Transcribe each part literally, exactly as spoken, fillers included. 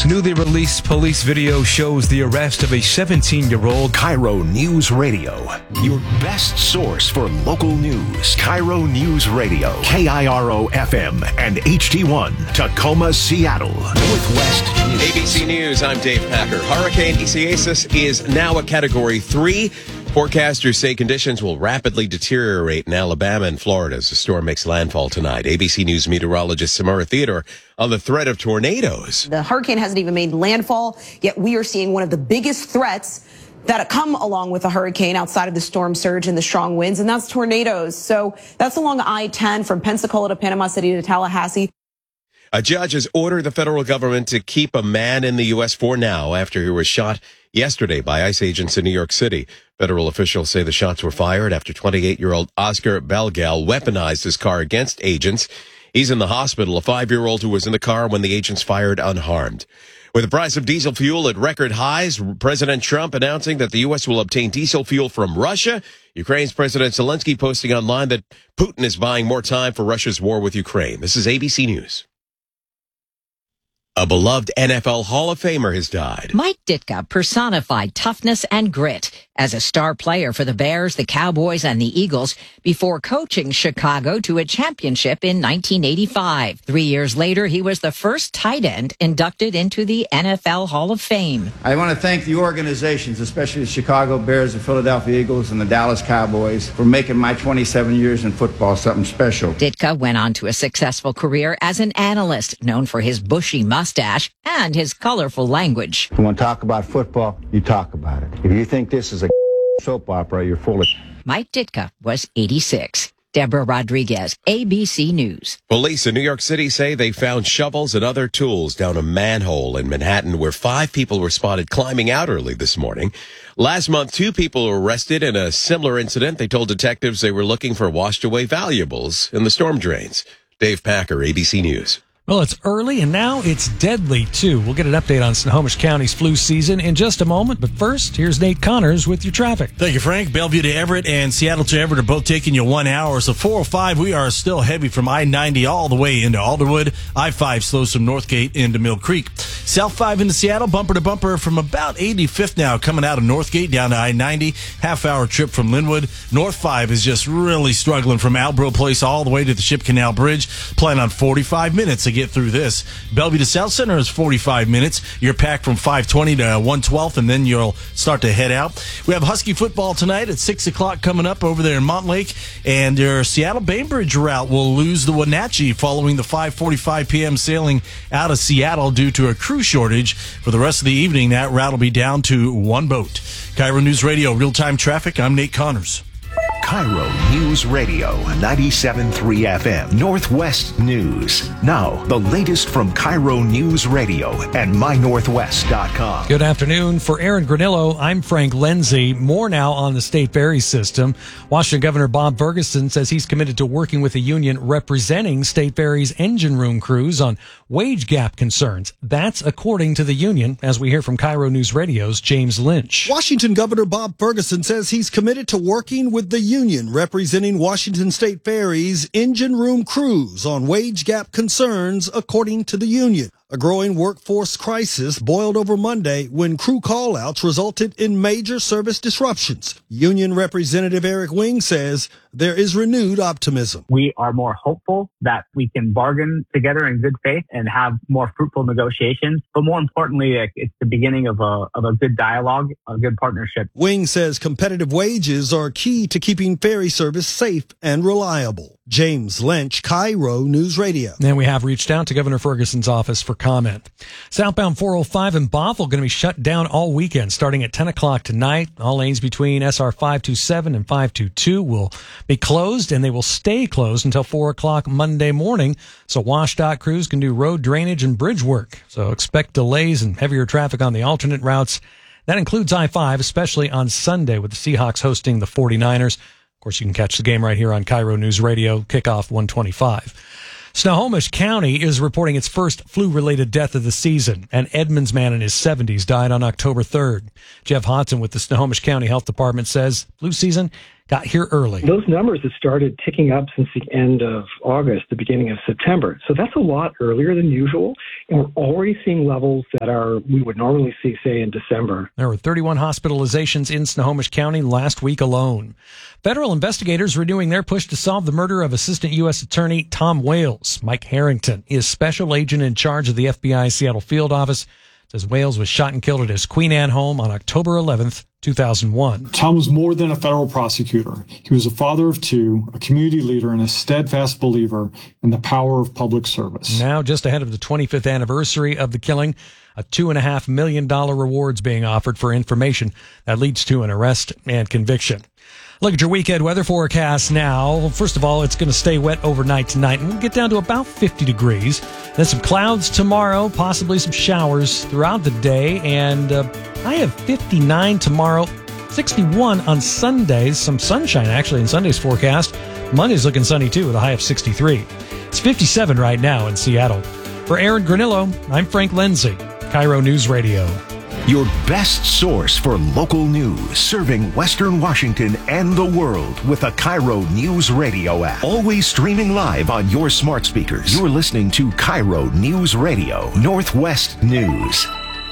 Newly released police video shows the arrest of a seventeen-year-old. Cairo News Radio, your best source for local news. Cairo News Radio, K I R O F M and H D one, Tacoma, Seattle. Northwest News. A B C News, I'm Dave Packer. Hurricane Isaias is now a Category three. Forecasters say conditions will rapidly deteriorate in Alabama and Florida as the storm makes landfall tonight. A B C News meteorologist Samara Theodore on the threat of tornadoes. The hurricane hasn't even made landfall, yet we are seeing one of the biggest threats that come along with a hurricane outside of the storm surge and the strong winds, and that's tornadoes. So that's along I ten from Pensacola to Panama City to Tallahassee. A judge has ordered the federal government to keep a man in the U S for now after he was shot yesterday by ICE agents in New York City. Federal officials say the shots were fired after twenty-eight-year-old Oscar Belgal weaponized his car against agents. He's in the hospital, a five-year-old who was in the car when the agents fired unharmed. With the price of diesel fuel at record highs, President Trump announcing that the U S will obtain diesel fuel from Russia. Ukraine's President Zelensky posting online that Putin is buying more time for Russia's war with Ukraine. This is A B C News. A beloved N F L Hall of Famer has died. Mike Ditka personified toughness and grit as a star player for the Bears, the Cowboys, and the Eagles before coaching Chicago to a championship in nineteen eighty-five. Three years later, he was the first tight end inducted into the N F L Hall of Fame. I want to thank the organizations, especially the Chicago Bears, the Philadelphia Eagles, and the Dallas Cowboys for making my twenty-seven years in football something special. Ditka went on to a successful career as an analyst, known for his bushy mustache and his colorful language. If you want to talk about football, you talk about it. If you think this is a soap opera, you're full of Mike Ditka was eighty-six. Deborah Rodriguez, A B C News. Police in New York City say they found shovels and other tools down a manhole in Manhattan where five people were spotted climbing out early this morning. Last month, two people were arrested in a similar incident. They told detectives they were looking for washed away valuables in the storm drains. Dave Packer, A B C News. Well, it's early, and now it's deadly, too. We'll get an update on Snohomish County's flu season in just a moment. But first, here's Nate Connors with your traffic. Thank you, Frank. Bellevue to Everett and Seattle to Everett are both taking you one hour. So four oh five, we are still heavy from I ninety all the way into Alderwood. I five slows from Northgate into Mill Creek. South five into Seattle, bumper to bumper from about eighty-fifth now, coming out of Northgate down to I ninety. Half-hour trip from Linwood. North five is just really struggling from Albro Place all the way to the Ship Canal Bridge. Plan on forty-five minutes to get through this. Bellevue to South Center is forty-five minutes. You're packed from five twenty to one twelfth, and then you'll start to head out. We have Husky football tonight at six o'clock coming up over there in Montlake, and your Seattle Bainbridge route will lose the Wenatchee following the five forty-five p.m. sailing out of Seattle due to a crew shortage. For the rest of the evening, that route will be down to one boat. Cairo News Radio, real-time traffic. I'm Nate Connors. Cairo News Radio, ninety-seven point three F M, Northwest News. Now, the latest from Cairo News Radio and my northwest dot com. Good afternoon. For Aaron Granillo, I'm Frank Lenzi. More now on the state ferry system. Washington Governor Bob Ferguson says he's committed to working with a union representing state ferries' engine room crews on wage gap concerns. That's according to the union, as we hear from Cairo News Radio's James Lynch. Washington Governor Bob Ferguson says he's committed to working with the union representing Washington State Ferries' engine room crews on wage gap concerns, according to the union. A growing workforce crisis boiled over Monday when crew call-outs resulted in major service disruptions. Union Representative Eric Wing says there is renewed optimism. We are more hopeful that we can bargain together in good faith and have more fruitful negotiations. But more importantly, it's the beginning of a, of a good dialogue, a good partnership. Wing says competitive wages are key to keeping ferry service safe and reliable. James Lynch, Cairo News Radio. And we have reached out to Governor Ferguson's office for comment. Southbound four oh five in Bothell going to be shut down all weekend, starting at ten o'clock tonight. All lanes between S R five twenty-seven and five twenty-two will be closed, and they will stay closed until four o'clock Monday morning, so WashDOT crews can do road drainage and bridge work. So expect delays and heavier traffic on the alternate routes. That includes I five, especially on Sunday with the Seahawks hosting the forty-niners. Of course, you can catch the game right here on Cairo News Radio, kickoff one twenty-five. Snohomish County is reporting its first flu-related death of the season. An Edmonds man in his seventies died on October third. Jeff Hodson with the Snohomish County Health Department says flu season got here early. Those numbers have started ticking up since the end of August, the beginning of September. So that's a lot earlier than usual. And we're already seeing levels that are we would normally see, say, in December. There were thirty-one hospitalizations in Snohomish County last week alone. Federal investigators renewing their push to solve the murder of Assistant U S Attorney Tom Wales. Mike Harrington is special agent in charge of the F B I Seattle field office. Says Wales was shot and killed at his Queen Anne home on October eleventh, two thousand one. Tom was more than a federal prosecutor. He was a father of two, a community leader, and a steadfast believer in the power of public service. Now, just ahead of the twenty-fifth anniversary of the killing, a two point five million dollars reward's being offered for information that leads to an arrest and conviction. Look at your weekend weather forecast now. Well, first of all, it's going to stay wet overnight tonight, and we'll get down to about fifty degrees. Then some clouds tomorrow, possibly some showers throughout the day, and uh, I have fifty-nine tomorrow, sixty-one on Sundays. Some sunshine, actually, in Sunday's forecast. Monday's looking sunny, too, with a high of sixty-three. It's fifty-seven right now in Seattle. For Aaron Granillo, I'm Frank Lindsay, Cairo News Radio. Your best source for local news, serving Western Washington and the world with the Cairo News Radio app. Always streaming live on your smart speakers. You're listening to Cairo News Radio, Northwest News.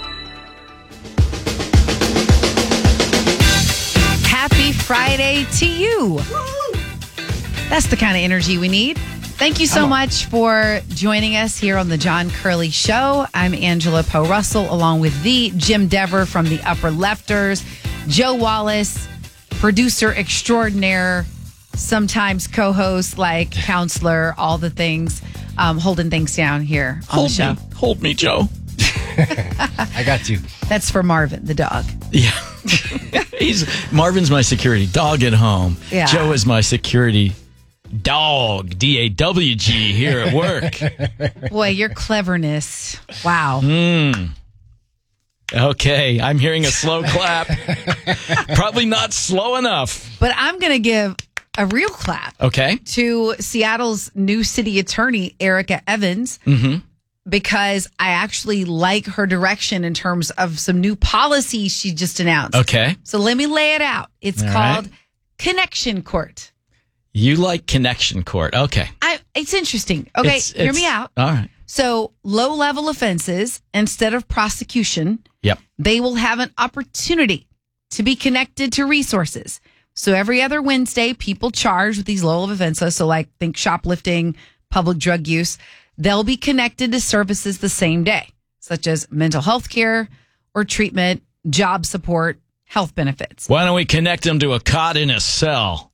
Happy Friday to you. That's the kind of energy we need. Thank you so much for joining us here on the John Curley Show. I'm Angela Poe Russell, along with the Jim Dever from the Upper Lefters, Joe Wallace, producer extraordinaire, sometimes co-host, like counselor, all the things, um, holding things down here on hold the show. Me. Hold me, Joe. I got you. That's for Marvin, the dog. Yeah. He's Marvin's my security dog at home. Yeah. Joe is my security dog, D A W G, here at work. Boy, your cleverness. Wow. Mm. Okay, I'm hearing a slow clap. Probably not slow enough. But I'm going to give a real clap. Okay. To Seattle's new city attorney, Erica Evans, mm-hmm. because I actually like her direction in terms of some new policies she just announced. Okay. So let me lay it out. It's All called right. Connection Court. You like Connection Court. Okay. I, it's interesting. Okay, It's- hear it's- me out. All right. So low-level offenses, instead of prosecution, Yep. they will have an opportunity to be connected to resources. So every other Wednesday, people charged with these low-level offenses, so like think shoplifting, public drug use, they'll be connected to services the same day, such as mental health care or treatment, job support, health benefits. Why don't we connect them to a cot in a cell?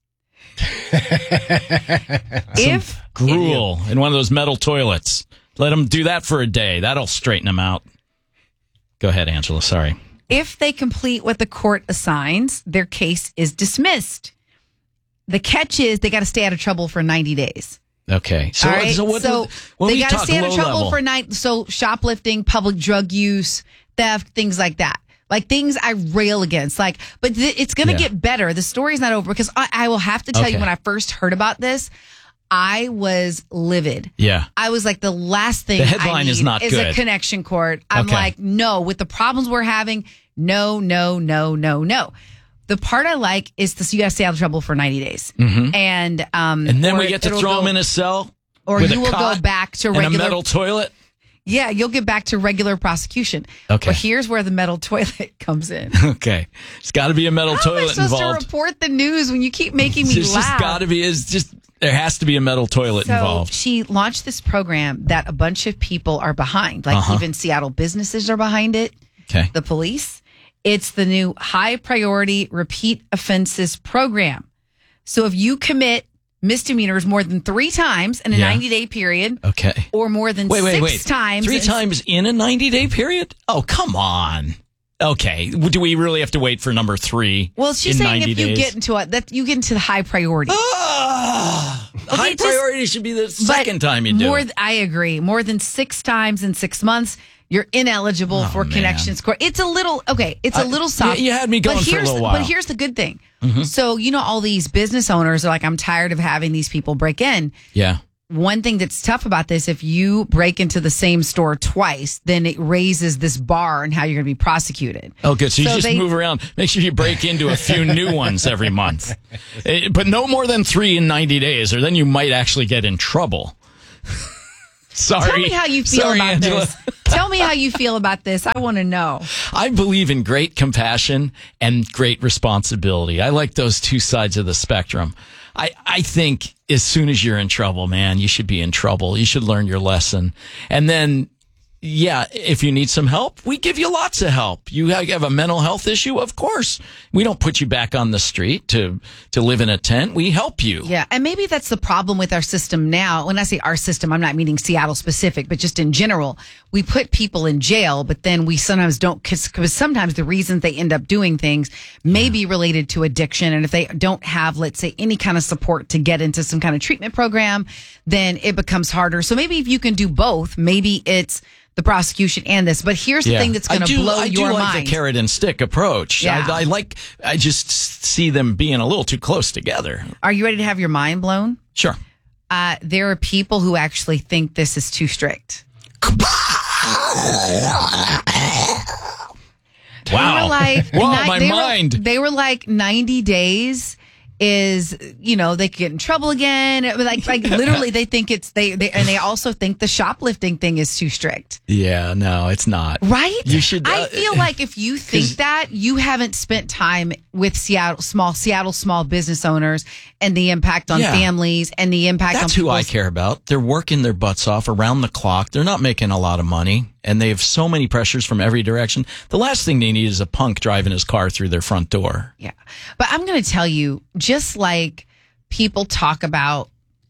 If gruel in one of those metal toilets. Let them do that for a day. That'll straighten them out. Go ahead, Angela. Sorry. If they complete what the court assigns, their case is dismissed. The catch is they got to stay out of trouble for ninety days. Okay. So, All right? so, what, so when they we got to talk stay out of low trouble level, for night. So shoplifting, public drug use, theft, things like that. Like things I rail against. Like, but th- it's going to Yeah. get better. The story's not over because I, I will have to tell Okay. you when I first heard about this, I was livid. Yeah. I was like, the last thing The headline I need is not is good. a connection court. I'm Okay. like, no, with the problems we're having, no, no, no, no, no. The part I like is this: you got to stay out of trouble for ninety days, Mhm. and um, and then or we get to it'll throw go- them in a cell, or with you a will go cot back to and regular a metal toilet. Yeah, you'll get back to regular prosecution. Okay. But here's where the metal toilet comes in. Okay, it's got to be a metal How am I toilet supposed involved. to report the news when you keep making me It's just laugh? got to be. It's just there has to be a metal toilet So involved. she launched this program that a bunch of people are behind. Like Uh-huh. even Seattle businesses are behind it. Okay. The police. It's the new high priority repeat offenses program. So if you commit misdemeanors more than three times in a Yeah. ninety day period, Okay. or more than Wait, wait, six wait. times, Three in- times in a ninety day period? Oh, come on. Okay. Do we really have to wait for number three? Well, she's in saying ninety if you days? get into a that you get into the high priority. High just- priority should be the second time you do more, it. th- I agree. More than six times in six months, you're ineligible Oh, for man. connections court. It's a little okay. It's a I- little soft. you- you had me going but for a here's, little while. But here's the good thing. Mhm. So you know, all these business owners are like, I'm tired of having these people break in. Yeah. one thing that's tough about this, if you break into the same store twice, then it raises this bar on how you're going to be prosecuted. Oh, good. So you So just they- move around. Make sure you break into a few new ones every month. Eh, But no more than three in ninety days, or then you might actually get in trouble. Sorry. Tell me how you feel Sorry, about Angela. this. Tell me how you feel about this. I want to know. I believe in great compassion and great responsibility. I like those two sides of the spectrum. I, I think as soon as you're in trouble, man, you should be in trouble. You should learn your lesson. And then, yeah, if you need some help, we give you lots of help. You have a mental health issue, of course. We don't put you back on the street to, to live in a tent. We help you. Yeah, and maybe that's the problem with our system now. When I say our system, I'm not meaning Seattle specific, but just in general, we put people in jail, but then we sometimes don't, because sometimes the reasons they end up doing things may be related to addiction. And if they don't have, let's say, any kind of support to get into some kind of treatment program, then it becomes harder. So maybe if you can do both, maybe it's the prosecution and this. But here's the Yeah. thing that's going I to do- blow I do your like mind. the carrot and stick approach. Yeah. I, I like, I just see them being a little too close together. Are you ready to have your mind blown? Sure. Uh, there are people who actually think this is too strict. They Wow. were like, Wow, ni- my they mind. Were, they were like ninety days is, you know, they could get in trouble again. Like, like literally, they think it's they, they, and they also think the shoplifting thing is too strict. Yeah, no, it's not. Right? You should. I uh, feel like if you think 'cause- that, you haven't spent time with Seattle small Seattle small business owners and the impact on Yeah. families and the impact That's on who I people's- care about. They're working their butts off around the clock. They're not making a lot of money, and they have so many pressures from every direction. The last thing they need is a punk driving his car through their front door. Yeah. But I'm going to tell you, just like people talk about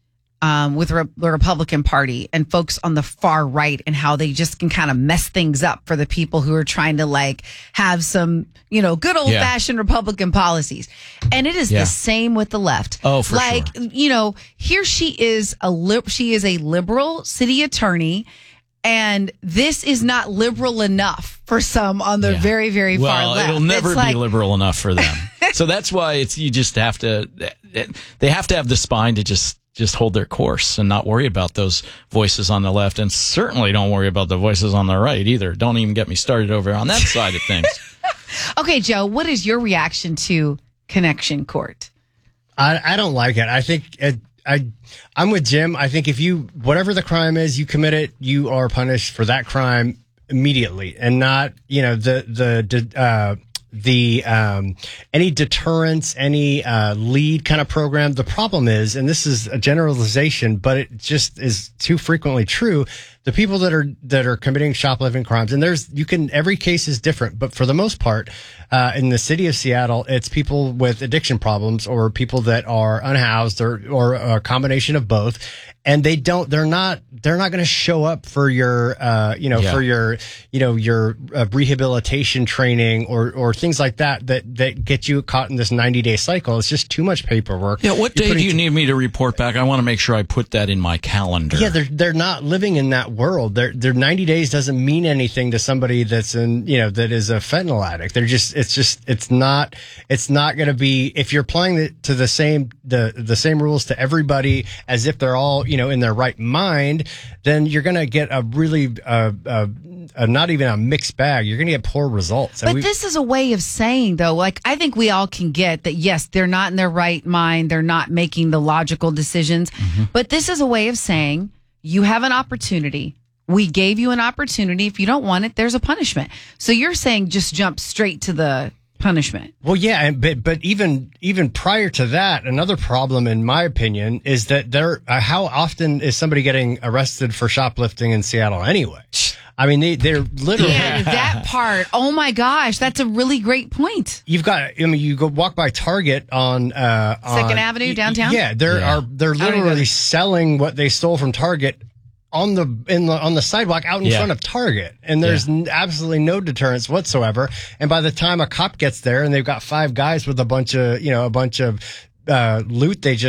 um, with re- the Republican Party and folks on the far right and how they just can kind of mess things up for the people who are trying to like have some, you know, good old fashioned Republican policies. And it is Yeah. the same with the left. Oh, for like, you know, here she is a lib- she is a liberal city attorney. And this is not liberal enough for some on the Yeah. very, very far Well, left. it'll never It's be like, liberal enough for them. So that's why it's you just have to. They have to have the spine to just just hold their course and not worry about those voices on the left, and certainly don't worry about the voices on the right either. Don't even get me started over on that side of things. Okay, Joe, what is your reaction to Connection Court? I, I don't like it. I think it, I I'm with Jim. I think if you whatever the crime is, you commit it, you are punished for that crime immediately, and not you know the the uh, the um, any deterrence, any uh, lead kind of program. The problem is, and this is a generalization, but it just is too frequently true. The people that are that are committing shoplifting crimes, and there's you can every case is different, but for the most part, uh, in the city of Seattle, it's people with addiction problems or people that are unhoused or or a combination of both, and they don't they're not they're not going to show up for your uh, you know Yeah. for your you know your uh, rehabilitation training or or things like that that that get you caught in this ninety day cycle. It's just too much paperwork. Yeah, what You're day do putting you need me to report back? I want to make sure I put that in my calendar. Yeah, they're they're not living in that world. Their their ninety days doesn't mean anything to somebody that's in you know that is a fentanyl addict. They're just it's just it's not it's not going to be if you're applying it to the same the the same rules to everybody as if they're all you know in their right mind. Then you're going to get a really uh, uh, uh, not even a mixed bag. You're going to get poor results. And But we- this is a way of saying, though, like, I think we all can get that, yes, they're not in their right mind. They're not making the logical decisions. Mm-hmm. But this is a way of saying, you have an opportunity. We gave you an opportunity. If you don't want it, there's a punishment. So you're saying just jump straight to the punishment. Well, yeah, and but but even even prior to that, another problem, in my opinion, is that there. Uh, how often is somebody getting arrested for shoplifting in Seattle anyway? I mean, they they're literally. Yeah, that part. Oh my gosh, that's a really great point. You've got. I mean, you go walk by Target on uh, Second on- Avenue, y- downtown? Yeah, there Yeah. are they're I don't even- literally selling what they stole from Target on the in the on the sidewalk out in Yeah. front of Target, and there's n- absolutely no deterrence whatsoever. And by the time a cop gets there, and they've got five guys with a bunch of you know a bunch of uh, loot they just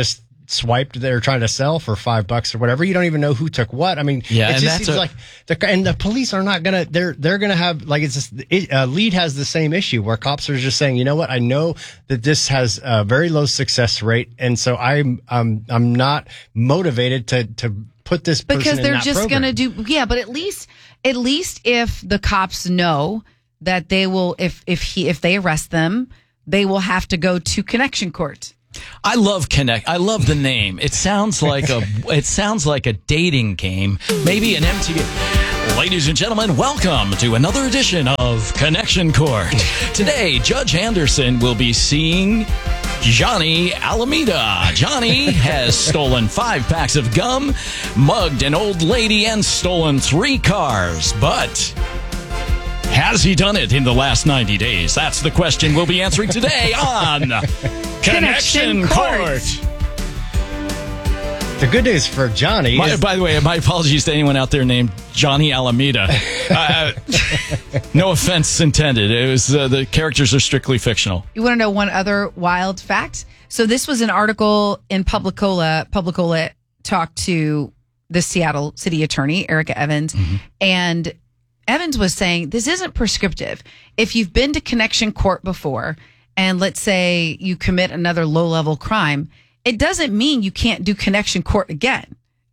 swiped they're trying to sell for five bucks or whatever. You don't even know who took what. I mean, Yeah, it and just that's seems a- like the, and the police are not gonna. They're they're gonna have like it's just, it, uh, Lead has the same issue where cops are just saying, you know what, I know that this has a very low success rate, and so I'm I'm I'm not motivated to to put this person because in they're that just program. going to do yeah, but at least at least if the cops know that they will if if he if they arrest them, they will have to go to connection court. I love Connect. I love the name. It sounds like a. It sounds like a dating game. Maybe an M T V. Ladies and gentlemen, welcome to another edition of Connection Court. Today, Judge Anderson will be seeing Johnny Alameda. Johnny has stolen five packs of gum, mugged an old lady, and stolen three cars. But has he done it in the last ninety days? That's the question we'll be answering today on Connection, Connection Court. Court. The good news for Johnny My, is by the way, my apologies to anyone out there named Johnny Alameda. Uh, no offense intended. It was uh, the characters are strictly fictional. You want to know one other wild fact? So this was an article in Publicola. Publicola talked to the Seattle city attorney, Erica Evans, and Evans was saying this isn't prescriptive. If you've been to connection court before, and let's say you commit another low-level crime, it doesn't mean you can't do connection court again.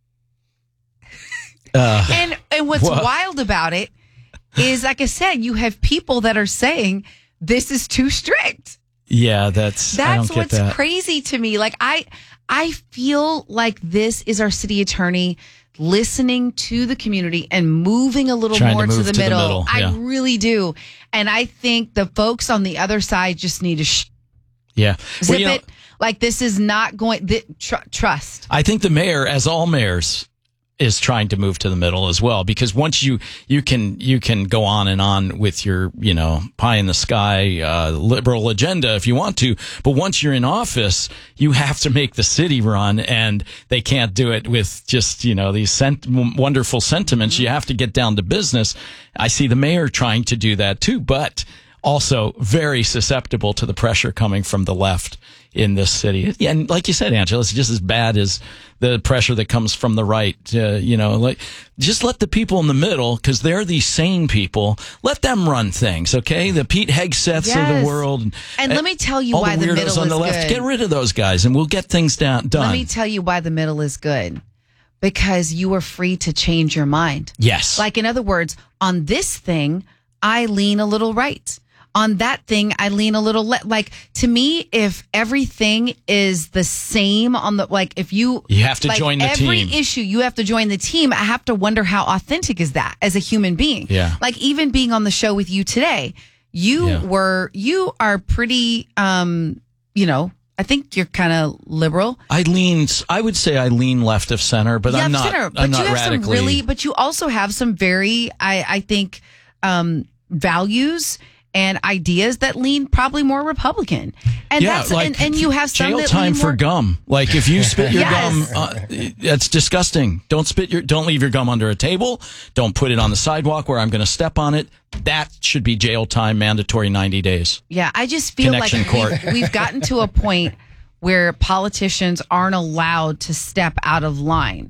Uh, and and what's Wha- wild about it is, like I said, you have people that are saying this is too strict. Yeah, that's. I That's don't get what's that. crazy to me. Like I, I feel like this is our city attorney listening to the community and moving a little Trying to more to, move the, to the middle. middle, yeah. I really do, and I think the folks on the other side just need to sh- Yeah. zip Well, you know, it. Like this is not going. Th- tr- trust. I think the mayor, as all mayors, is trying to move to the middle as well, because once you you can you can go on and on with your, you know, pie in the sky uh, liberal agenda if you want to, but once you're in office, you have to make the city run, and they can't do it with just, you know, these sent- wonderful sentiments. You have to get down to business. I see the mayor trying to do that too, but also very susceptible to the pressure coming from the left in this city. And like you said, Angela, it's just as bad as the pressure that comes from the right. Uh, you know, like just let the people in the middle, because they're the sane people. Let them run things, okay? The Pete Hegseths of Yes. the world. And, And let me tell you all why the the weirdos middle on the is left. good. Get rid of those guys, and we'll get things down, done. Let me tell you why the middle is good. Because you are free to change your mind. Yes. Like, in other words, on this thing, I lean a little right. On that thing, I lean a little left. Like, to me, if everything is the same on the, like, if you, You have to like, join the every team. issue, you have to join the team. I have to wonder how authentic is that as a human being? Yeah. Like, even being on the show with you today, you Yeah. were, you are pretty, um, you know, I think you're kind of liberal. I lean. I would say I lean left of center, but Yeah, I'm not. center, but I'm you not have radically. some really, but you also have some very, I, I think, um, values and ideas that lean probably more Republican. And yeah, that's like and, and you have some jail that time lean for more, gum. Like if you spit your Yes. gum, uh, that's disgusting. Don't spit your. Don't leave your gum under a table. Don't put it on the sidewalk where I'm going to step on it. That should be jail time, mandatory ninety days. Yeah, I just feel Connection like court. we've, we've gotten to a point where politicians aren't allowed to step out of line.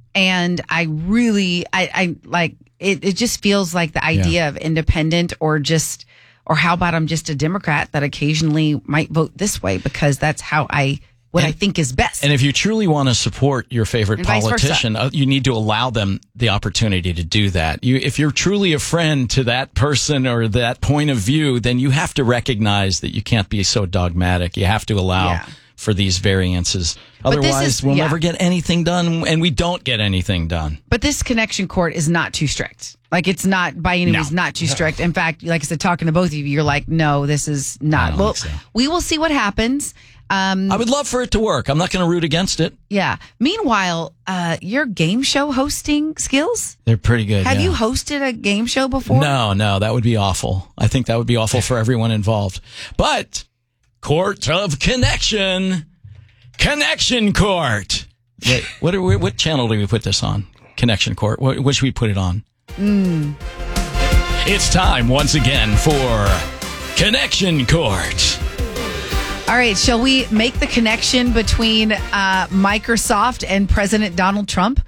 And I really, I, I like, it, it just feels like the idea of independent or just, or how about I'm just a Democrat that occasionally might vote this way because that's how I, what I think is best. And if you truly want to support your favorite And vice versa. politician, uh, you need to allow them the opportunity to do that. You, if you're truly a friend to that person or that point of view, then you have to recognize that you can't be so dogmatic. You have to allow Yeah. for these variances. But this Otherwise, is- we'll yeah. never get anything done, and we don't get anything done. But this connection court is not too strict. Like it's not by any No. means not too strict. In fact, like I said, talking to both of you, you're like, no, this is not. don't Well, think so. we will see what happens. Um, I would love for it to work. I'm not going to root against it. yeah. Meanwhile, uh, your game show hosting skills. They're pretty good. Have yeah. you hosted a game show before? No, no, that would be awful. I think that would be awful for everyone involved. But Court of Connection, Connection Court. Wait, what? Are we, what channel do we put this on? Connection Court. What, what should we put it on? Mm. It's time once again for Connection Court. All right, shall we make the connection between uh, Microsoft and President Donald Trump?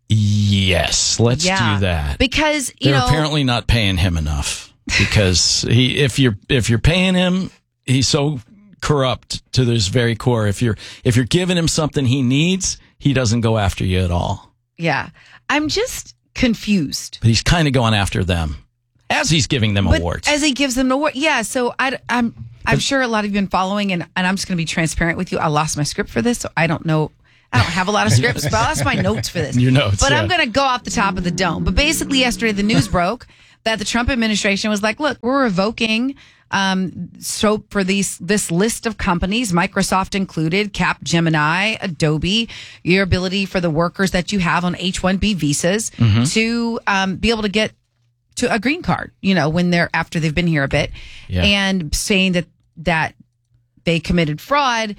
Yes, let's Yeah. do that. Because, you They're know, apparently not paying him enough. Because he, if you're if you're paying him, he's so corrupt to his very core. If you're if you're giving him something he needs, he doesn't go after you at all. yeah, I'm just confused. But he's kind of going after them as he's giving them But awards. as he gives them an award, yeah. So I, I'm I'm sure a lot of you have been following, and, and I'm just going to be transparent with you. I lost my script for this, so I don't know. I don't have a lot of scripts, but I lost my notes for this. Your notes, But yeah. I'm going to go off the top of the dome. But basically, yesterday the news broke that the Trump administration was like, "Look, we're revoking." Um, so for these, this list of companies, Microsoft included, Capgemini, Adobe, your ability for the workers that you have on H one B visas Mhm. to um, be able to get to a green card, you know, when they're after they've been here a bit, Yeah. and saying that that they committed fraud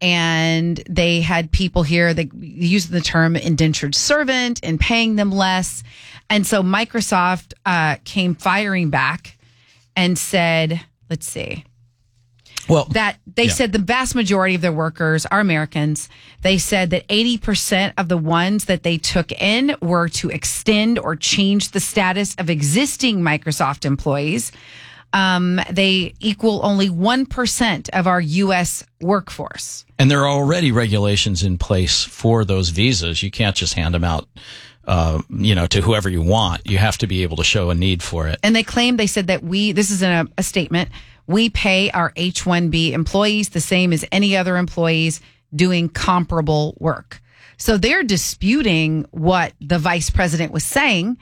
and they had people here that used the term indentured servant and paying them less, and so Microsoft uh, came firing back and said, let's see. Well, that they yeah. said the vast majority of their workers are Americans. They said that eighty percent of the ones that they took in were to extend or change the status of existing Microsoft employees. Um, they equal only one percent of our U S workforce. And there are already regulations in place for those visas. You can't just hand them out, uh, you know, to whoever you want. You have to be able to show a need for it. And they claimed, they said that we, this is in a, a statement, we pay our H one B employees the same as any other employees doing comparable work. So they're disputing what the vice president was saying,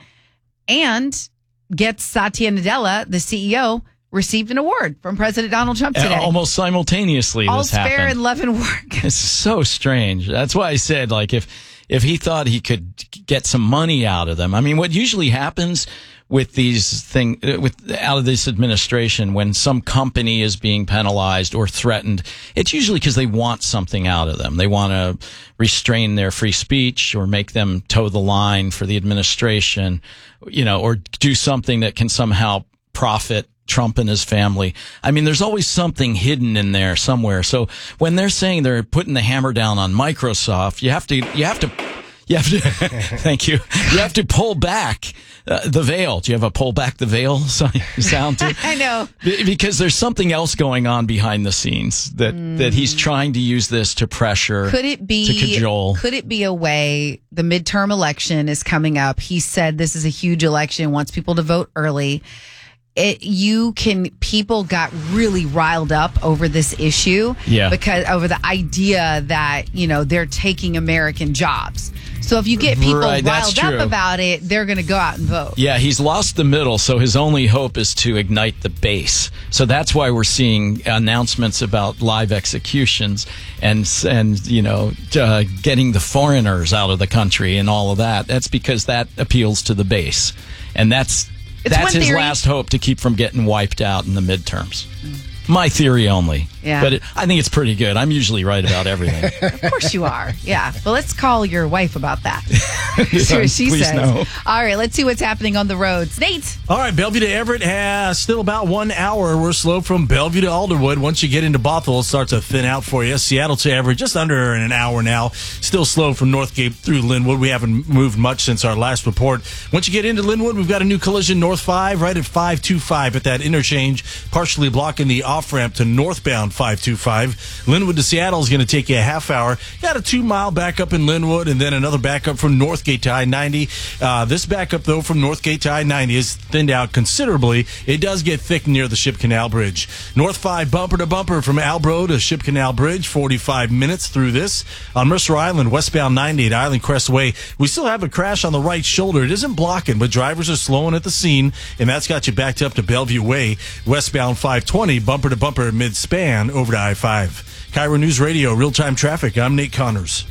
and gets Satya Nadella, the C E O, received an award from President Donald Trump today. Uh, Almost simultaneously, All's this happened. fair in love and work. It's so strange. That's why I said, like, if if he thought he could get some money out of them, I mean, what usually happens with these thing with out of this administration when some company is being penalized or threatened, it's usually because they want something out of them. They want to restrain their free speech or make them toe the line for the administration, you know, or do something that can somehow profit Trump and his family. I mean, there's always something hidden in there somewhere. So when they're saying they're putting the hammer down on Microsoft, you have to, you have to, you have to, thank you. You have to pull back uh, the veil. Do you have a pull back the veil sound too? I know. Because there's something else going on behind the scenes that, Mm. that he's trying to use this to pressure, Could it be, to cajole. could it be a way, the midterm election is coming up. He said this is a huge election, wants people to vote early. It, you can, people got really riled up over this issue Yeah. because over the idea that, you know, they're taking American jobs. So if you get people Right, that's riled true. up about it, they're going to go out and vote. Yeah, he's lost the middle, so his only hope is to ignite the base. So that's why we're seeing announcements about live executions and and you know uh, getting the foreigners out of the country and all of that. That's because that appeals to the base, and that's It's that's one his theory. last hope to keep from getting wiped out in the midterms. My theory only. Yeah. But it, I think it's pretty good. I'm usually right about everything. Of course you are. Yeah. But let's call your wife about that. See what she Please says. no. All right. Let's see what's happening on the roads. Nate. All right, Bellevue to Everett has still about one hour. We're slow from Bellevue to Alderwood. Once you get into Bothell, it starts to thin out for you. Seattle to Everett, just under an hour now. Still slow from Northgate through Linwood. We haven't moved much since our last report. Once you get into Linwood, we've got a new collision North five right at five two five at that interchange, partially blocking the off-ramp to northbound five two five. Linwood to Seattle is going to take you a half hour. Got a two-mile backup in Linwood and then another backup from Northgate to I ninety. Uh, this backup, though, from Northgate to I ninety is thinned out considerably. It does get thick near the Ship Canal Bridge. North five bumper to bumper from Albro to Ship Canal Bridge, forty-five minutes through this. On Mercer Island, westbound ninety at Island Crest Way, we still have a crash on the right shoulder. It isn't blocking, but drivers are slowing at the scene, and that's got you backed up to Bellevue Way. Westbound five twenty, bumper to bumper mid-span over to I five. Cairo News Radio, real-time traffic. I'm Nate Connors.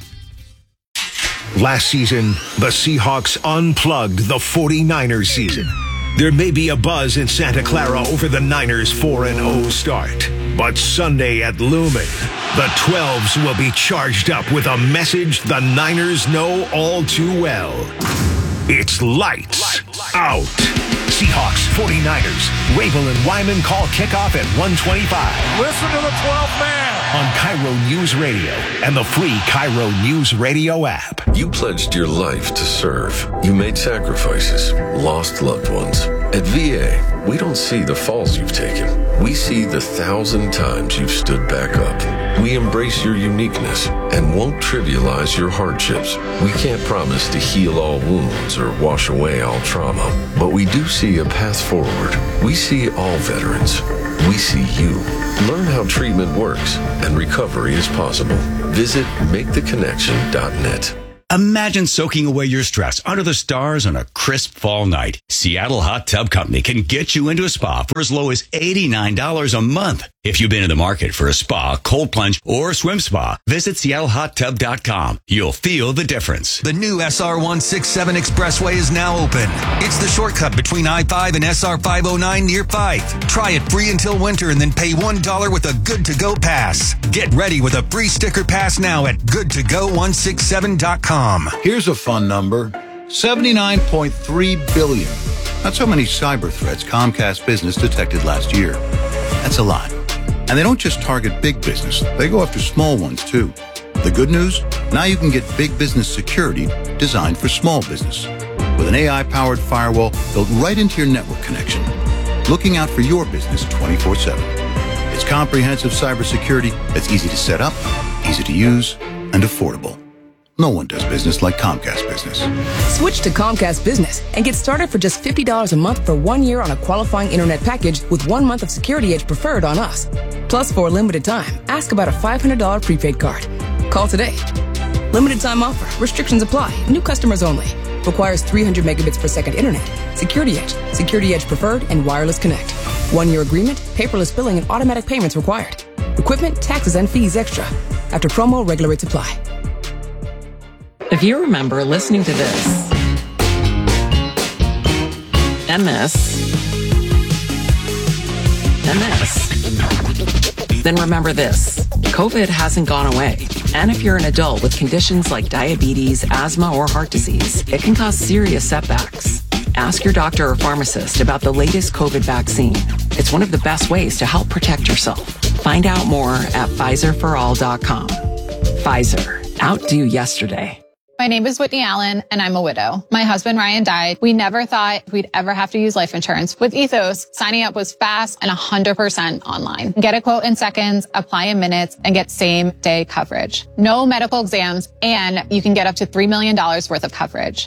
Last season, the Seahawks unplugged the forty-niners season. There may be a buzz in Santa Clara over the Niners' four and oh start. But Sunday at Lumen, the twelves will be charged up with a message the Niners know all too well. It's lights out. Seahawks, forty-niners. Rabel and Wyman call kickoff at one twenty-five. Listen to the twelfth man. On Cairo News Radio and the free Cairo News Radio app. You pledged your life to serve. You made sacrifices, lost loved ones. At V A, we don't see the falls you've taken. We see the thousand times you've stood back up. We embrace your uniqueness and won't trivialize your hardships. We can't promise to heal all wounds or wash away all trauma, but we do see a path forward. We see all veterans. We see you. Learn how treatment works and recovery is possible. Visit make the connection dot net. Imagine soaking away your stress under the stars on a crisp fall night. Seattle Hot Tub Company can get you into a spa for as low as eighty-nine dollars a month. If you've been in the market for a spa, cold plunge, or swim spa, visit seattle hot tub dot com. You'll feel the difference. The new S R one sixty-seven Expressway is now open. It's the shortcut between I five and S R five oh nine near Fife. Try it free until winter and then pay one dollar with a Good to Go pass. Get ready with a free sticker pass now at good to go one sixty-seven dot com. Here's a fun number. seventy-nine point three billion. That's how many cyber threats Comcast Business detected last year. That's a lot. And they don't just target big business. They go after small ones, too. The good news? Now you can get big business security designed for small business. With an A I-powered firewall built right into your network connection. Looking out for your business twenty-four seven. It's comprehensive cybersecurity that's easy to set up, easy to use, and affordable. No one does business like Comcast Business. Switch to Comcast Business and get started for just fifty dollars a month for one year on a qualifying internet package with one month of Security Edge Preferred on us. Plus, for a limited time, ask about a five hundred dollars prepaid card. Call today. Limited time offer. Restrictions apply. New customers only. Requires three hundred megabits per second internet. Security Edge, Security Edge Preferred, and Wireless Connect. One-year agreement, paperless billing, and automatic payments required. Equipment, taxes, and fees extra. After promo, regular rates apply. If you remember listening to this, and this, and this, then remember this. COVID hasn't gone away. And if you're an adult with conditions like diabetes, asthma, or heart disease, it can cause serious setbacks. Ask your doctor or pharmacist about the latest COVID vaccine. It's one of the best ways to help protect yourself. Find out more at Pfizer for all dot com. Pfizer, outdo yesterday. My name is Whitney Allen, and I'm a widow. My husband, Ryan, died. We never thought we'd ever have to use life insurance. With Ethos, signing up was fast and one hundred percent online. Get a quote in seconds, apply in minutes, and get same-day coverage. No medical exams, and you can get up to three million dollars worth of coverage.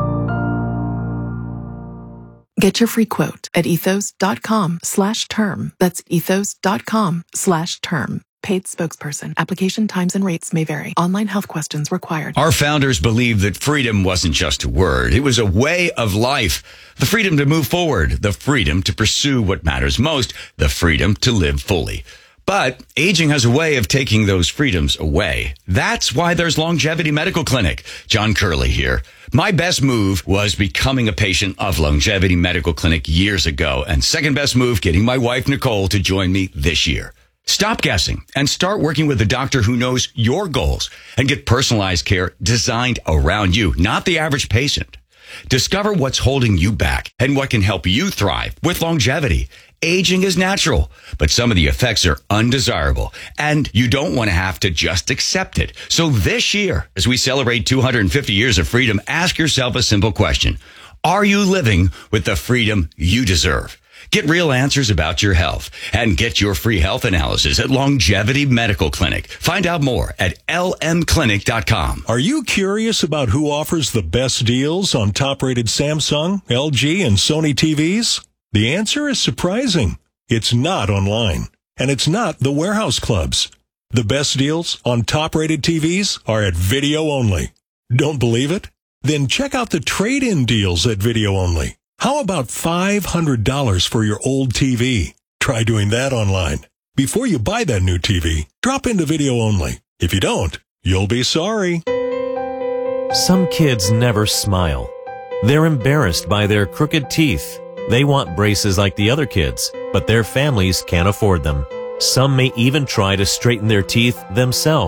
Get your free quote at ethos.com slash term. That's ethos.com slash term. Paid spokesperson. Application times and rates may vary. Online health questions required. Our founders believed that freedom wasn't just a word. It was a way of life. The freedom to move forward. The freedom to pursue what matters most. The freedom to live fully. But aging has a way of taking those freedoms away. That's why there's Longevity Medical Clinic. John Curley here. My best move was becoming a patient of Longevity Medical Clinic years ago. And second best move, getting my wife Nicole to join me this year. Stop guessing and start working with a doctor who knows your goals and get personalized care designed around you, not the average patient. Discover what's holding you back and what can help you thrive with longevity. Aging is natural, but some of the effects are undesirable, and you don't want to have to just accept it. So this year, as we celebrate two hundred fifty years of freedom, ask yourself a simple question. Are you living with the freedom you deserve? Get real answers about your health and get your free health analysis at Longevity Medical Clinic. Find out more at L M clinic dot com. Are you curious about who offers the best deals on top-rated Samsung, L G, and Sony T Vs? The answer is surprising. It's not online, and it's not the warehouse clubs. The best deals on top-rated T Vs are at Video Only. Don't believe it? Then check out the trade-in deals at Video Only. How about five hundred dollars for your old T V? Try doing that online. Before you buy that new T V, drop into Video Only. If you don't, you'll be sorry. Some kids never smile. They're embarrassed by their crooked teeth. They want braces like the other kids, but their families can't afford them. Some may even try to straighten their teeth themselves.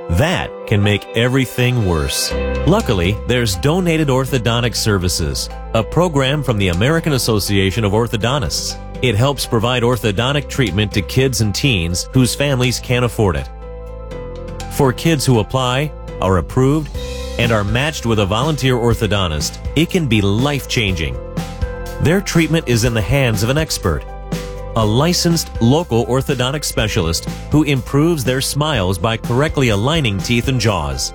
That can make everything worse. Luckily, there's Donated Orthodontic Services, a program from the American Association of Orthodontists. It helps provide orthodontic treatment to kids and teens whose families can't afford it. For kids who apply, are approved, and are matched with a volunteer orthodontist, it can be life-changing. Their treatment is in the hands of an expert, a licensed local orthodontic specialist who improves their smiles by correctly aligning teeth and jaws.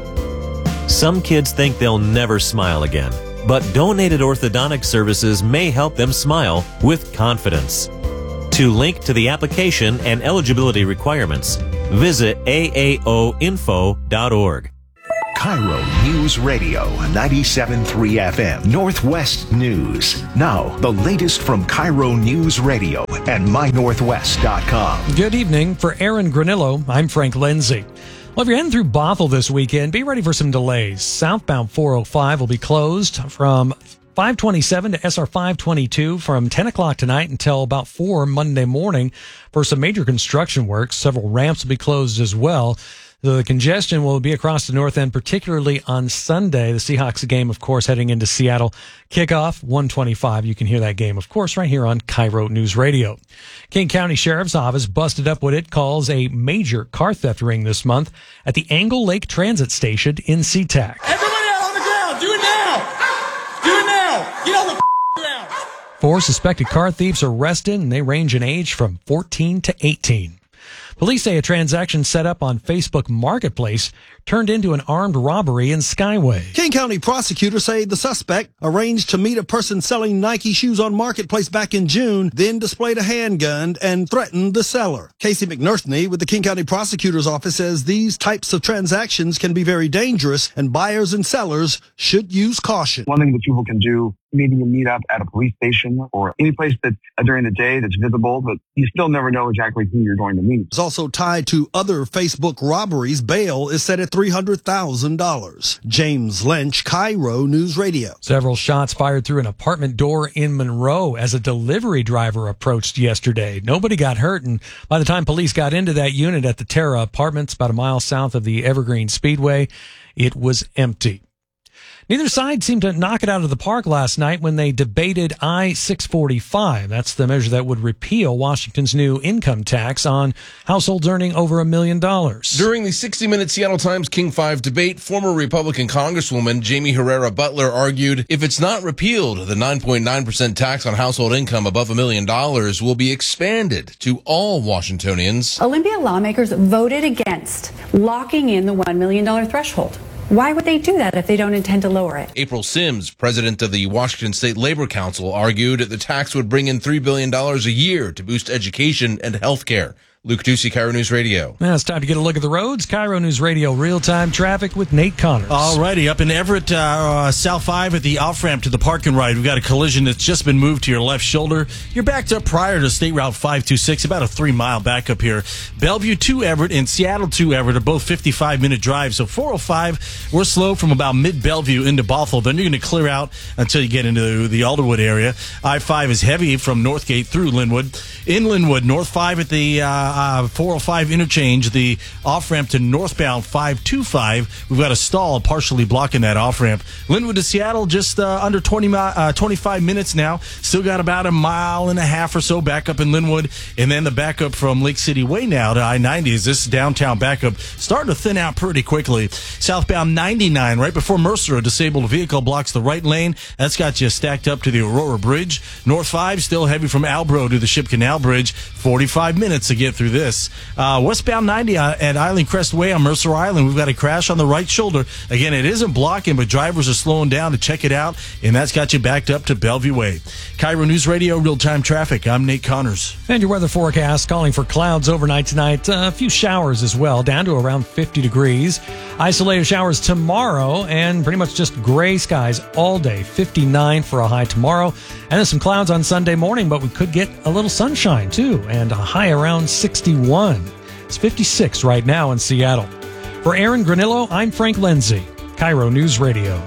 Some kids think they'll never smile again, but Donated Orthodontic Services may help them smile with confidence. To link to the application and eligibility requirements, visit A A O info dot org. Cairo News Radio, ninety-seven point three F M, Northwest News. Now, the latest from Cairo News Radio and my northwest dot com. Good evening. For Aaron Granillo, I'm Frank Lindsay. Well, if you're heading through Bothell this weekend, be ready for some delays. Southbound four oh five will be closed from five twenty-seven to S R five twenty-two from ten o'clock tonight until about four Monday morning for some major construction work. Several ramps will be closed as well. The congestion will be across the north end, particularly on Sunday. The Seahawks game, of course, heading into Seattle. Kickoff, one twenty-five. You can hear that game, of course, right here on Cairo News Radio. King County Sheriff's Office busted up what it calls a major car theft ring this month at the Angle Lake Transit Station in SeaTac. Everybody out on the ground! Do it now! Do it now! Get on the ground! Four suspected car thieves arrested, and they range in age from fourteen to eighteen. Police say a transaction set up on Facebook Marketplace turned into an armed robbery in Skyway. King County prosecutors say the suspect arranged to meet a person selling Nike shoes on Marketplace back in June, then displayed a handgun and threatened the seller. Casey McNerthney with the King County Prosecutor's Office says these types of transactions can be very dangerous and buyers and sellers should use caution. One thing that people can do, maybe you meet up at a police station or any place that uh, during the day that's visible, but you still never know exactly who you're going to meet. It's also tied to other Facebook robberies. Bail is set at three hundred thousand dollars. James Lynch, Cairo News Radio. Several shots fired through an apartment door in Monroe as a delivery driver approached yesterday. Nobody got hurt, and by the time police got into that unit at the Terra Apartments, about a mile south of the Evergreen Speedway, it was empty. Neither side seemed to knock it out of the park last night when they debated I six forty-five. That's the measure that would repeal Washington's new income tax on households earning over a million dollars. During the sixty minute Seattle Times King five debate, former Republican Congresswoman Jamie Herrera Butler argued if it's not repealed, the nine point nine percent tax on household income above a million dollars will be expanded to all Washingtonians. Olympia lawmakers voted against locking in the one million dollars threshold. Why would they do that if they don't intend to lower it? April Sims, president of the Washington State Labor Council, argued the tax would bring in three billion dollars a year to boost education and health care. Luke Ducey, Cairo News Radio. Now it's time to get a look at the roads. Cairo News Radio real-time traffic with Nate Connors. All righty, up in Everett, uh, uh, South five at the off-ramp to the park and ride. We've got a collision that's just been moved to your left shoulder. You're backed up prior to State Route five two six, about a three-mile backup here. Bellevue to Everett and Seattle to Everett are both fifty-five minute drives. So four oh five, we're slow from about mid-Bellevue into Bothell. Then you're going to clear out until you get into the Alderwood area. I five is heavy from Northgate through Linwood. In Linwood, North five at the uh, uh, four oh five interchange, the off-ramp to northbound five twenty-five. We've got a stall partially blocking that off-ramp. Linwood to Seattle, just uh, under twenty, uh, twenty-five minutes now. Still got about a mile and a half or so back up in Linwood. And then the backup from Lake City Way now to I ninety is this downtown backup starting to thin out pretty quickly. Southbound ninety-nine, right before Mercer, a disabled vehicle blocks the right lane. That's got you stacked up to the Aurora Bridge. North five, still heavy from Albro to the Ship Canal Bridge. forty-five minutes to get through this. Uh, westbound ninety at Island Crest Way on Mercer Island, we've got a crash on the right shoulder. Again, it isn't blocking, but drivers are slowing down to check it out, and that's got you backed up to Bellevue Way. Cairo News Radio, real-time traffic. I'm Nate Connors. And your weather forecast calling for clouds overnight tonight. Uh, a few showers as well, down to around fifty degrees. Isolated showers tomorrow, and pretty much just gray skies all day. fifty-nine for a high tomorrow. And then some clouds on Sunday morning, but we could get a little sunshine too, and a high around sixty-one. It's fifty-six right now in Seattle. For Aaron Granillo, I'm Frank Lindsay, Cairo News Radio.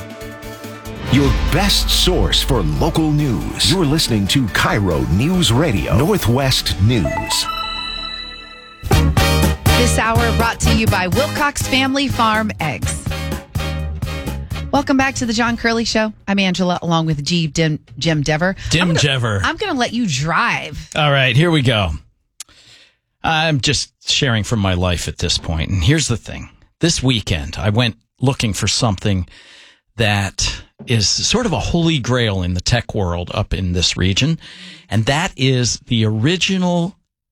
Your best source for local news. You're listening to Cairo News Radio, Northwest News. This hour brought to you by Wilcox Family Farm Eggs. Welcome back to the John Curley Show. I'm Angela, along with G. Dim, Jim Dever. Dim I'm gonna, Dever. I'm going to let you drive. All right, here we go. I'm just sharing from my life at this point. And here's the thing. This weekend, I went looking for something that is sort of a holy grail in the tech world up in this region. And that is the original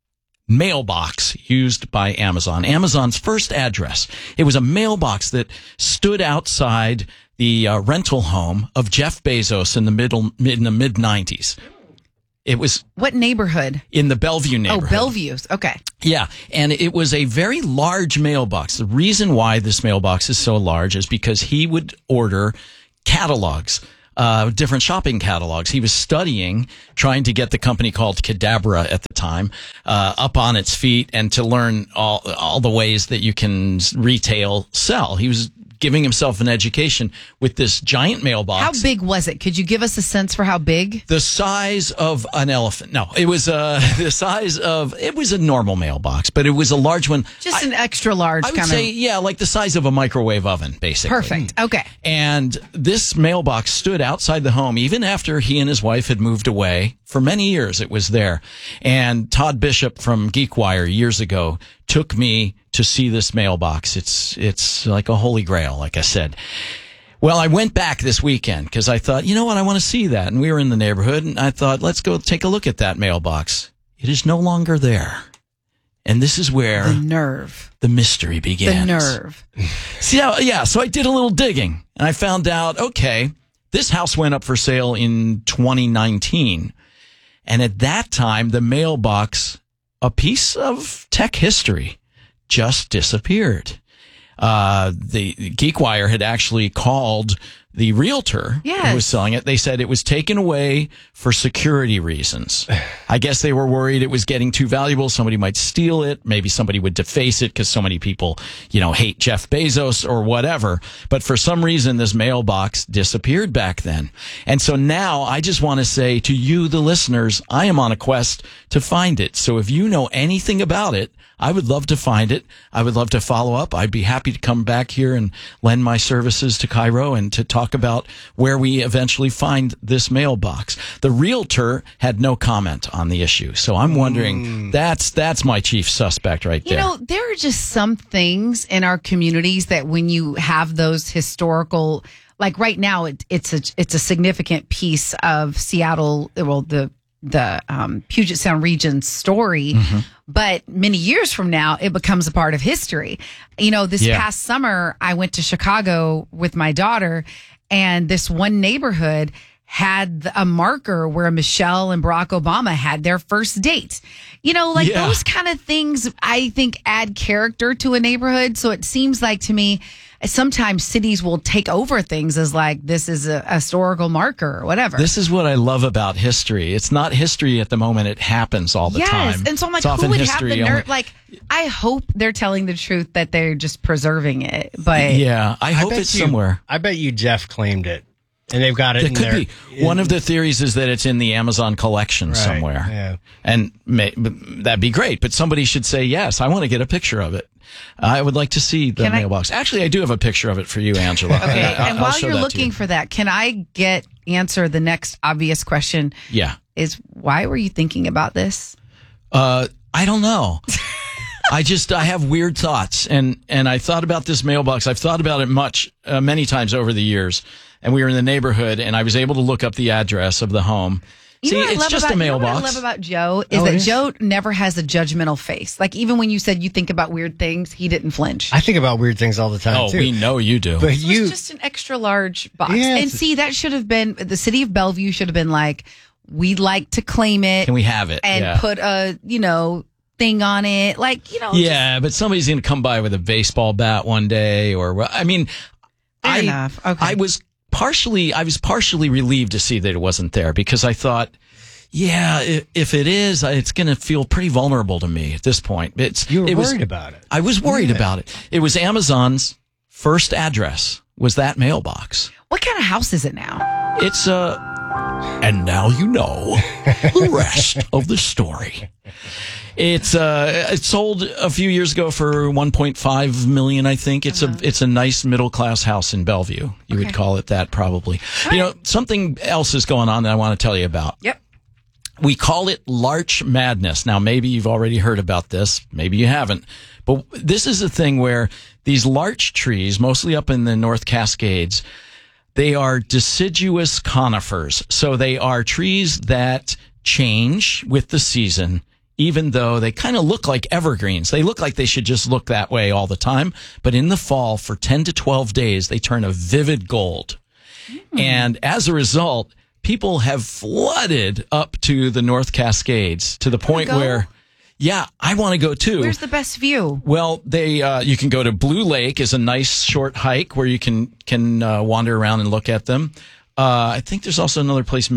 mailbox used by Amazon. Amazon's first address. It was a mailbox that stood outside the uh, rental home of Jeff Bezos in the middle, in the mid nineties. It was what neighborhood? In the Bellevue neighborhood. Oh, Bellevue's. Okay. Yeah, and it was a very large mailbox. The reason why this mailbox is so large is because he would order catalogs, uh, different shopping catalogs. He was studying, trying to get the company called Cadabra at the time uh, up on its feet and to learn all all the ways that you can retail sell. He was giving himself an education with this giant mailbox. How big was it? Could you give us a sense for how big? The size of an elephant. No, it was uh, the size of, it was a normal mailbox, but it was a large one. Just I, an extra large I would kind say, of. yeah, like the size of a microwave oven, basically. Perfect. Okay. And this mailbox stood outside the home even after he and his wife had moved away. For many years, it was there. And Todd Bishop from GeekWire years ago took me to see this mailbox. It's it's like a holy grail, like I said. Well, I went back this weekend because I thought, you know what, I want to see that. And we were in the neighborhood, and I thought, let's go take a look at that mailbox. It is no longer there. And this is where the nerve, the mystery begins. The nerve. See how, yeah, so I did a little digging, and I found out, okay, this house went up for sale in twenty nineteen. And at that time, the mailbox, a piece of tech history, just disappeared. Uh, the GeekWire had actually called the realtor yes. who was selling it. They said it was taken away for security reasons. I guess they were worried it was getting too valuable. Somebody might steal it. Maybe somebody would deface it because so many people, you know, hate Jeff Bezos or whatever. But for some reason, this mailbox disappeared back then. And so now I just want to say to you, the listeners, I am on a quest to find it. So if you know anything about it, I would love to find it. I would love to follow up. I'd be happy to come back here and lend my services to Cairo and to talk about where we eventually find this mailbox. The realtor had no comment on the issue. So I'm wondering, mm. that's that's my chief suspect right there. You know, there are just some things in our communities that when you have those historical, like right now, it, it's a it's a significant piece of Seattle, well, the the um, Puget Sound region story. Mm-hmm. But many years from now, it becomes a part of history. You know, this yeah. past summer, I went to Chicago with my daughter, and this one neighborhood had a marker where Michelle and Barack Obama had their first date. You know, like yeah. those kind of things, I think, add character to a neighborhood. So it seems like to me, sometimes cities will take over things as like, this is a historical marker or whatever. This is what I love about history. It's not history at the moment. It happens all the yes. time. Yes. And so I'm like, who would have the nerve? Like, I hope they're telling the truth that they're just preserving it. But yeah, I hope I it's you, somewhere. I bet you Jeff claimed it. And they've got it it in could there. Be. One of the theories is that it's in the Amazon collection right, somewhere. Yeah. And may, that'd be great. But somebody should say, yes, I want to get a picture of it. I would like to see the can mailbox. I, Actually, I do have a picture of it for you, Angela. Okay. I, and while you're looking you. for that, can I get answer the next obvious question? Yeah. Is why were you thinking about this? Uh, I don't know. I just, I have weird thoughts. And, and I thought about this mailbox. I've thought about it much, uh, many times over the years. And we were in the neighborhood, and I was able to look up the address of the home. You See, know what it's I love just about, a mailbox. You know what I love about Joe is oh, that is? Joe never has a judgmental face. Like, even when you said you think about weird things, he didn't flinch. I think about weird things all the time, oh, too. we know you do. But this you was just an extra large box. Yeah, and see, that should have been, the city of Bellevue should have been like, we'd like to claim it. Can we have it? And yeah. put a, you know, thing on it. Like, you know. Yeah, just, but somebody's going to come by with a baseball bat one day, or, I mean, fair I, enough. Okay. I was partially, I was partially relieved to see that it wasn't there because I thought, yeah, if it is, it's going to feel pretty vulnerable to me at this point. It's, you were it worried was, about it. I was worried yeah. about it. It was Amazon's first address was that mailbox. What kind of house is it now? It's a, uh, and now you know the rest of the story. It's uh, it sold a few years ago for one point five million dollars, I think. It's uh-huh. a it's a nice middle class house in Bellevue. You okay. would call it that, probably. All you right. know, something else is going on that I want to tell you about. Yep. We call it Larch Madness. Now, maybe you've already heard about this. Maybe you haven't. But this is a thing where these larch trees, mostly up in the North Cascades, they are deciduous conifers. So they are trees that change with the season, even though they kind of look like evergreens. They look like they should just look that way all the time. But in the fall, for ten to twelve days, they turn a vivid gold. Mm. And as a result, people have flooded up to the North Cascades to the point where, yeah, I want to go too. Where's the best view? Well, they uh, you can go to Blue Lake, is a nice short hike where you can can uh, wander around and look at them. Uh, I think there's also another place,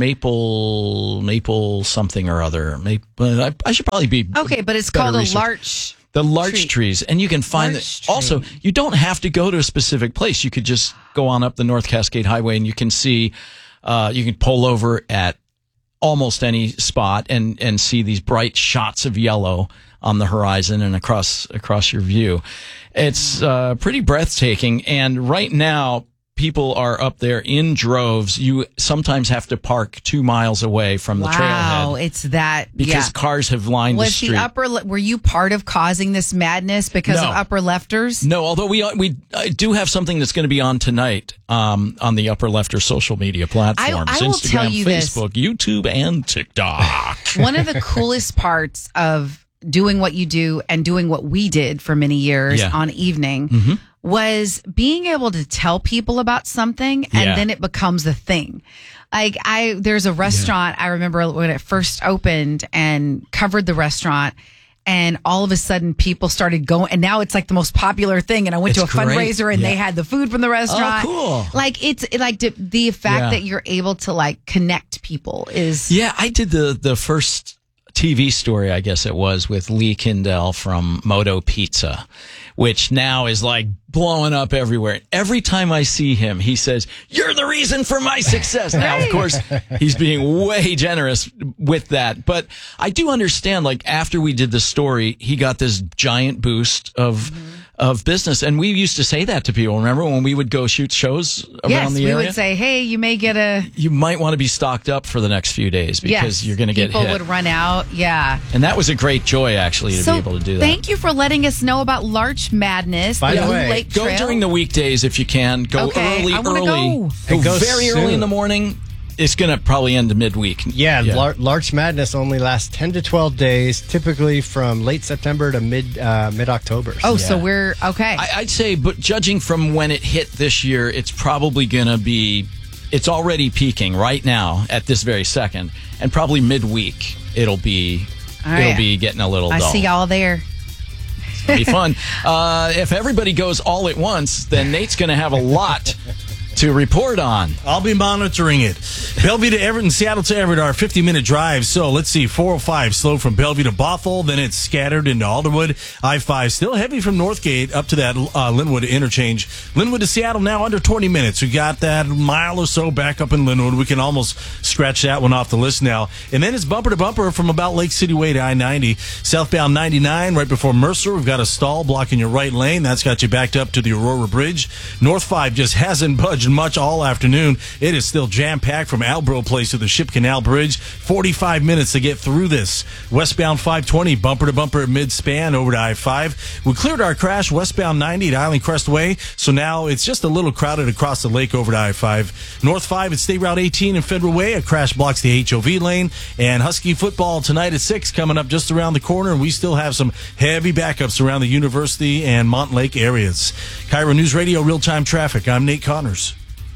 Maple Maple something or other. Maple, I, I should probably be okay, but it's called research. a larch. The larch tree. trees, and you can find larch that. Also, you don't have to go to a specific place. You could just go on up the North Cascade Highway, and you can see. Uh, you can pull over at almost any spot and, and see these bright shots of yellow on the horizon and across across your view. It's uh, pretty breathtaking. And right now, people are up there in droves. You sometimes have to park two miles away from the wow, trailhead. Wow, it's that because yeah. cars have lined Was the street. the upper? Were you part of causing this madness because no. of upper lefters? No, although we we I do have something that's going to be on tonight um, on the upper lefter social media platforms: I, I will Instagram, tell you Facebook, this. YouTube, and TikTok. One of the coolest parts of doing what you do and doing what we did for many years Yeah. on Evening. Mm-hmm. was being able to tell people about something and Yeah. then it becomes a thing. Like I, there's a restaurant I remember when it first opened and covered the restaurant, and all of a sudden people started going, and now it's like the most popular thing. And I went It's to a great. fundraiser and Yeah. they had the food from the restaurant. Oh, cool. Like it's like the, the fact Yeah. that you're able to like connect people is Yeah, I did the the first T V story, I guess it was, with Lee Kindell from Moto Pizza, which now is like blowing up everywhere. Every time I see him, he says, "You're the reason for my success." Now, of course, he's being way generous with that. But I do understand, like, after we did the story, he got this giant boost of mm-hmm. of business. And we used to say that to people. Remember when we would go shoot shows around yes, the we area? would say, hey, you may get a... You might want to be stocked up for the next few days because yes, you're going to get people hit. would run out. Yeah. And that was a great joy, actually, to so be able to do that. Thank you for letting us know about Larch Madness. By the the Blue way, Lake Go Trail. during the weekdays if you can. Go Okay, early, I wanna early. go. Go It goes very early in the soon. morning. It's going to probably end midweek. Yeah, Lar- Larch Madness only lasts ten to twelve days, typically from late September to mid uh, mid October. Oh, so we're okay. I, I'd say, but judging from when it hit this year, it's probably going to be, it's already peaking right now at this very second, and probably midweek it'll be, All right. it'll be getting a little I dull. see y'all there. It's gonna be fun. Uh, if everybody goes all at once, then Nate's going to have a lot to report on. I'll be monitoring it. Bellevue to Everett and Seattle to Everett are fifty-minute drives. So let's see, four oh five slow from Bellevue to Bothell. Then it's scattered into Alderwood. I five still heavy from Northgate up to that uh, Linwood interchange. Linwood to Seattle now under twenty minutes. We got that mile or so back up in Linwood. We can almost scratch that one off the list now. And then it's bumper to bumper from about Lake City Way to I ninety. Southbound ninety-nine right before Mercer. We've got a stall blocking your right lane. That's got you backed up to the Aurora Bridge. North five just hasn't budged much all afternoon. It is still jam-packed from Albro Place to the Ship Canal Bridge. forty-five minutes to get through this. Westbound five twenty, bumper to bumper at mid-span over to I five. We cleared our crash westbound ninety at Island Crest Way, so now it's just a little crowded across the lake over to I five. North five at State Route eighteen and Federal Way. A crash blocks the H O V lane. And Husky football tonight at six coming up just around the corner, and we still have some heavy backups around the University and Montlake areas. Cairo News Radio, real-time traffic. I'm Nate Connors.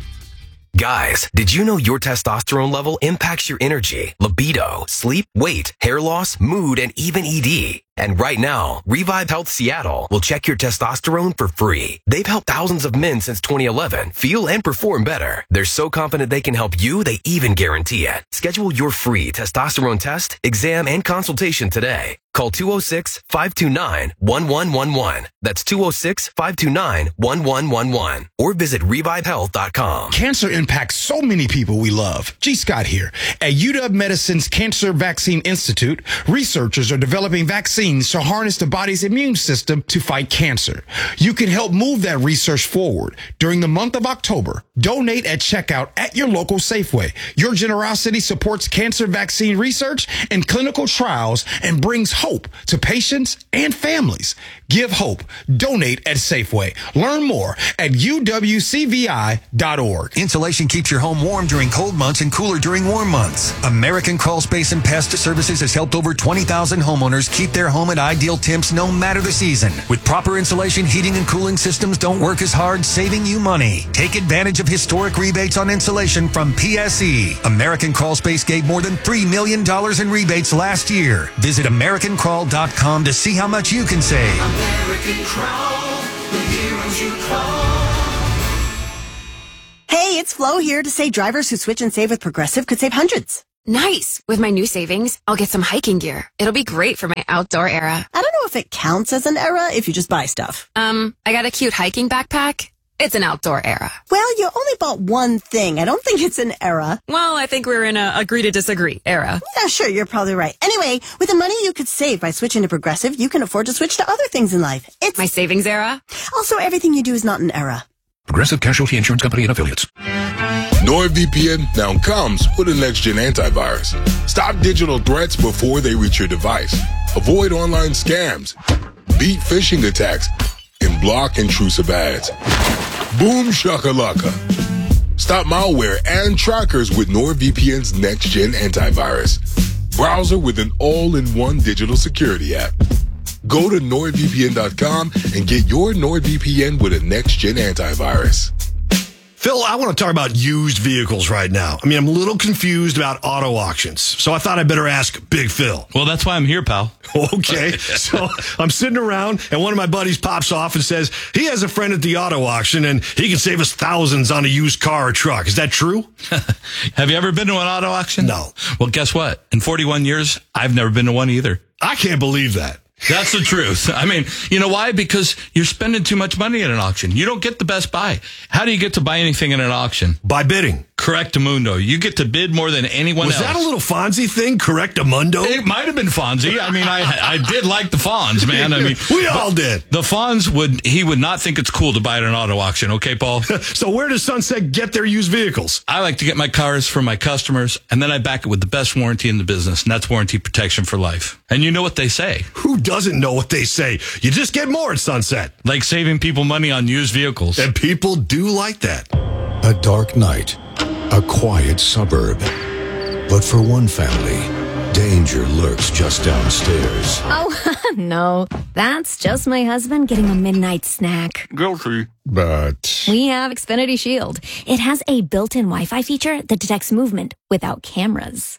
Guys, did you know your testosterone level impacts your energy, libido, sleep, weight, hair loss, mood, and even E D? And right now, Revive Health Seattle will check your testosterone for free. They've helped thousands of men since twenty eleven feel and perform better. They're so confident they can help you, they even guarantee it. Schedule your free testosterone test, exam, and consultation today. Call two oh six, five two nine, one one one one. That's two oh six, five two nine, one one one one. Or visit revive health dot com. Cancer impacts so many people we love. G. Scott here. At U W Medicine's Cancer Vaccine Institute, researchers are developing vaccines to harness the body's immune system to fight cancer. You can help move that research forward. During the month of October, donate at checkout at your local Safeway. Your generosity supports cancer vaccine research and clinical trials and brings hope to patients and families. Give hope. Donate at Safeway. Learn more at U W C V I dot org. Insulation keeps your home warm during cold months and cooler during warm months. American Crawl Space and Pest Services has helped over twenty thousand homeowners keep their home at ideal temps no matter the season. With proper insulation, heating and cooling systems don't work as hard, saving you money. Take advantage of historic rebates on insulation from P S E. American Crawl Space gave more than three million dollars in rebates last year. Visit American Crawl dot com to see how much you can save. American Crawl, the heroes you call. Hey, it's Flo here to say drivers who switch and save with Progressive could save hundreds. Nice. With my new savings, I'll get some hiking gear. It'll be great for my outdoor era. I don't know if it counts as an era if you just buy stuff. Um, I got a cute hiking backpack. It's an outdoor era. Well, you only bought one thing. I don't think it's an era. Well, I think we're in a agree to disagree era. Yeah, sure, you're probably right. Anyway, with the money you could save by switching to Progressive, you can afford to switch to other things in life. It's my savings era. Also, everything you do is not an era. Progressive Casualty Insurance Company and Affiliates. NordVPN now comes with a next-gen antivirus. Stop digital threats before they reach your device. Avoid online scams. Beat phishing attacks. And block intrusive ads. Boom shakalaka. Stop malware and trackers with NordVPN's next-gen antivirus. Browser with an all-in-one digital security app. Go to nord V P N dot com and get your NordVPN with a next-gen antivirus. Phil, I want to talk about used vehicles right now. I mean, I'm a little confused about auto auctions, so I thought I'd better ask Big Phil. Well, that's why I'm here, pal. Okay, so I'm sitting around, and one of my buddies pops off and says he has a friend at the auto auction, and he can save us thousands on a used car or truck. Is that true? Have you ever been to an auto auction? No. Well, guess what? In forty-one years, I've never been to one either. I can't believe that. That's the truth. I mean, you know why? Because you're spending too much money at an auction. You don't get the best buy. How do you get to buy anything at an auction? By bidding. Correctamundo. You get to bid more than anyone Was else. Was that a little Fonzie thing? Correctamundo? It might have been Fonzie. I mean, I I did like the Fonz, man. I mean, we all did. The Fonz would he would not think it's cool to buy at an auto auction. Okay, Paul. So where does Sunset get their used vehicles? I like to get my cars from my customers, and then I back it with the best warranty in the business, and that's warranty protection for life. And you know what they say? Who doesn't know what they say? You just get more at Sunset. Like saving people money on used vehicles. And people do like that. A dark night, a quiet suburb. But for one family, danger lurks just downstairs. Oh, no. That's just my husband getting a midnight snack. Guilty. But we have Xfinity Shield. It has a built-in Wi-Fi feature that detects movement without cameras.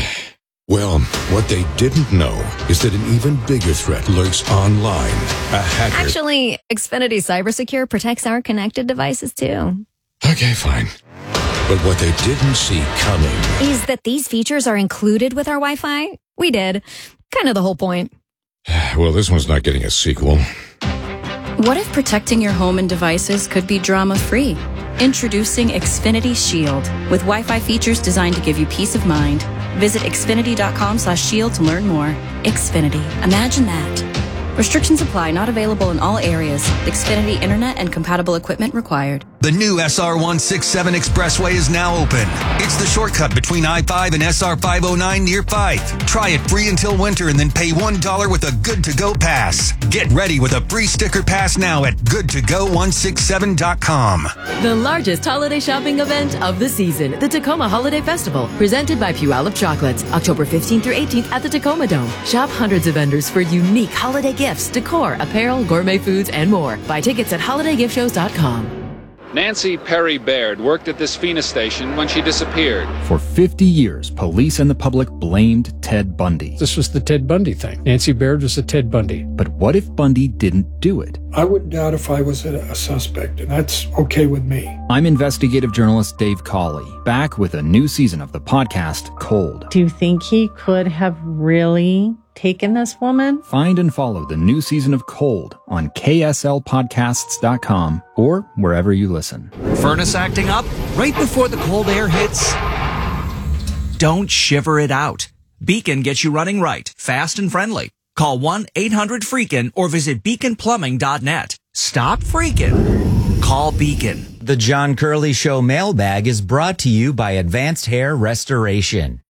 Well, what they didn't know is that an even bigger threat lurks online. A hacker. Actually, Xfinity CyberSecure protects our connected devices too. Okay, fine. But what they didn't see coming is that these features are included with our Wi-Fi. We did. Kind of the whole point. Well, this one's not getting a sequel. What if protecting your home and devices could be drama-free? Introducing Xfinity Shield with Wi-Fi features designed to give you peace of mind. Visit xfinity.com slash shield to learn more. Xfinity. Imagine that. Restrictions apply. Not available in all areas. Xfinity Internet and compatible equipment required. The new S R one sixty-seven Expressway is now open. It's the shortcut between I five and S R five oh nine near Fife. Try it free until winter and then pay one dollar with a Good To Go pass. Get ready with a free sticker pass now at good to go one sixty-seven dot com. The largest holiday shopping event of the season, the Tacoma Holiday Festival, presented by Puyallup Chocolates, October fifteenth through eighteenth at the Tacoma Dome. Shop hundreds of vendors for unique holiday gifts, decor, apparel, gourmet foods, and more. Buy tickets at holiday gift shows dot com. Nancy Perry Baird worked at this Phoenix station when she disappeared. For fifty years, police and the public blamed Ted Bundy. This was the Ted Bundy thing. Nancy Baird was a Ted Bundy. But what if Bundy didn't do it? I wouldn't doubt if I was a, a suspect, and that's okay with me. I'm investigative journalist Dave Cawley, back with a new season of the podcast, Cold. Do you think he could have really taken this woman? Find and follow the new season of Cold on K S L podcasts dot com or wherever you listen. Furnace acting up right before the cold air hits? Don't shiver it out. Beacon gets you running right, fast and friendly. Call one eight hundred freakin' or visit beacon plumbing dot net. Stop freaking. Call Beacon. The John Curley Show mailbag is brought to you by Advanced Hair Restoration.